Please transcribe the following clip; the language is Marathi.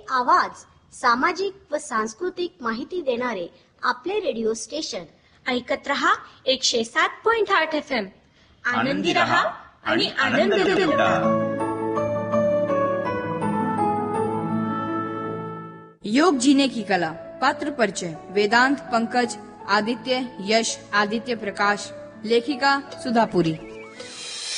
आवाज, सामाजिक व सांस्कृतिक माहिती देणारे आपले रेडिओ स्टेशन. ऐकत रहा 107.8 FM. आनंदी रहा आणि आनंद लुटा. योग जीने की कला. पात्र परिचय: वेदांत पंकज, आदित्य यश, आदित्य प्रकाश. लेखिका सुधापुरी.